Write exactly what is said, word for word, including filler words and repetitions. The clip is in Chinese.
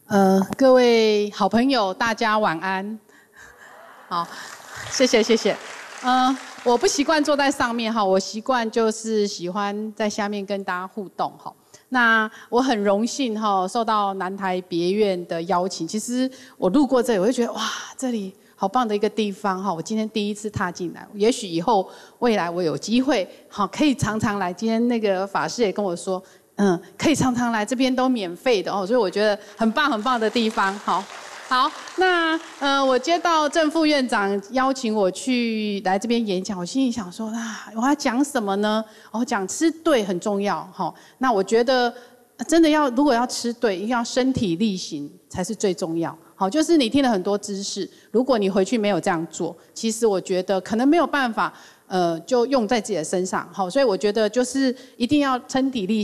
呃，各位好朋友，大家晚安。好，谢谢谢谢。嗯，我不习惯坐在上面哈，我习惯就是喜欢在下面跟大家互动哈。那我很荣幸哈，受到南台别院的邀请。其实我路过这里，我就觉得哇，这里好棒的一个地方哈。我今天第一次踏进来，也许以后未来我有机会好可以常常来。今天那个法师也跟我说。嗯，可以常常来，这边都免费的哦，所以我觉得很棒很棒的地方。好，好，那呃，我接到郑副院长邀请我去来这边演讲，我心里想说啊，我要讲什么呢？哦，讲吃对很重要哈、哦。那我觉得真的要如果要吃对，一定要身体力行才是最重要。好，就是你听了很多知识，如果你回去没有这样做，其实我觉得可能没有办法，呃，就用在自己的身上。好，所以我觉得就是一定要身体力行。